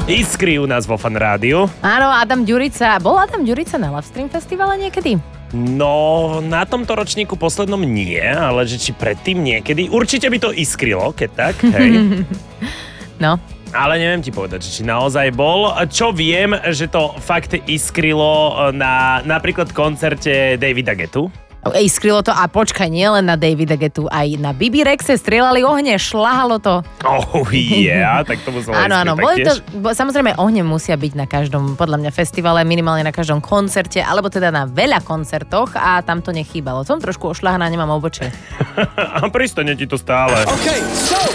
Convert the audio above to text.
Iskry u nás vo Fan Rádiu. Áno, Adam Ďurica. Bol Adam Ďurica na Love Stream festivale niekedy? No, na tomto ročníku poslednom nie, ale že či predtým niekedy. Určite by to iskrilo, keď tak, hej. No. Ale neviem ti povedať, či naozaj bol. Čo viem, že to fakt iskrilo na napríklad koncerte Davida Guettu. Iskrylo to a počkaj, nie len na Davida Guettu, aj na Bibi Rexe strieľali ohne, šľahalo to. Oh yeah, tak to muselo áno, boli to, samozrejme ohne musia byť na každom, podľa mňa festivale, minimálne na každom koncerte, alebo teda na veľa koncertoch a tam to nechýbalo. Som trošku ošľahaná, nemám obočie. A pristane ti to stále. Okay, so